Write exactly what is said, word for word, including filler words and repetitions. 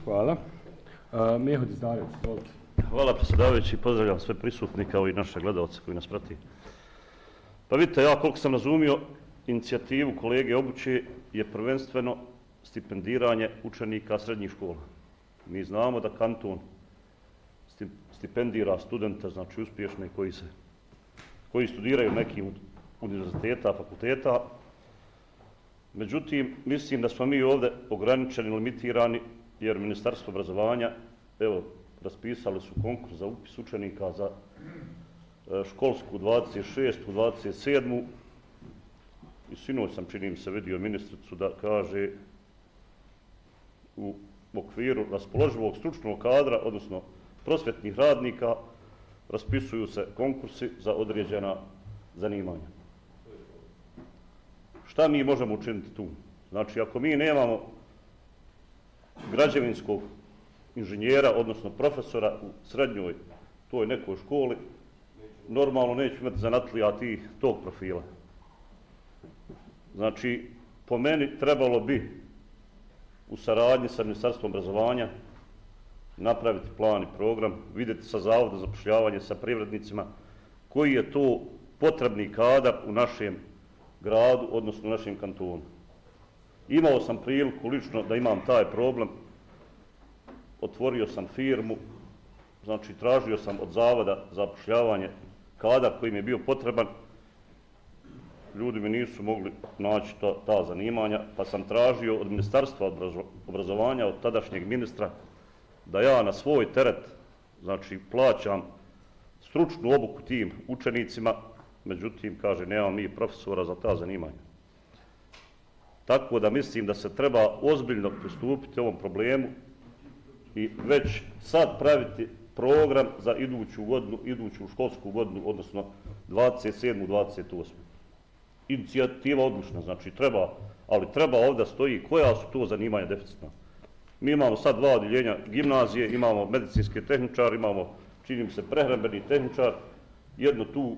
Hvala. Uh, Mehod Izdarević, izvolite. Hvala predsjedavajući, pozdravljam sve prisutni kao i naše gledalce koji nas prati. Pa vidite, ja koliko sam razumio, inicijativu kolege Obuće je prvenstveno stipendiranje učenika srednjih škola. Mi znamo da kanton stipendira studente, znači uspješne koji se koji studiraju nekim univerziteta, fakulteta. Međutim, mislim da smo mi ovdje ograničeni, limitirani, jer Ministarstvo obrazovanja, evo, raspisali su konkurs za upis učenika za školsku dvadeset šestu dvadeset sedmu i sinoć sam, čini mi se, vidio ministricu da kaže u okviru raspoloživog stručnog kadra, odnosno prosvjetnih radnika, raspisuju se konkursi za određena zanimanja. Šta mi možemo učiniti tu? Znači, ako mi nemamo građevinskog inženjera, odnosno profesora u srednjoj toj nekoj školi, normalno neću imati zanatlija tih tog profila. Znači, po meni trebalo bi u saradnji sa Ministarstvom obrazovanja napraviti plan i program, vidjeti sa Zavodom za zapošljavanje, sa privrednicima, koji je to potrebni kadar u našem gradu, odnosno u našem kantonu. Imao sam priliku lično da imam taj problem, otvorio sam firmu, znači tražio sam od Zavoda za zapošljavanje kadar koji mi je bio potreban, ljudi mi nisu mogli naći ta, ta zanimanja, pa sam tražio od Ministarstva obrazovanja, od tadašnjeg ministra, da ja na svoj teret, znači, plaćam stručnu obuku tim učenicima, međutim, kaže, nema mi profesora za ta zanimanja. Tako da mislim da se treba ozbiljno pristupiti ovom problemu i već sad praviti program za iduću godinu, iduću školsku godinu, odnosno dvadeset sedmu dvadeset osmu Inicijativa odlučna, znači treba, ali treba ovdje stoji koja su to zanimanja deficitna. Mi imamo sad dva odjeljenja gimnazije, imamo medicinski tehničar, imamo, čini mi se, prehrambeni tehničar, jedno tu